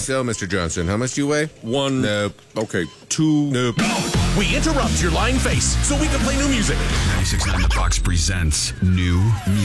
So, Mr. Johnson, how much do you weigh? 1. Nope. Okay. 2. Nope. We interrupt your lying face so we can play new music. 96.9 The Fox presents new music.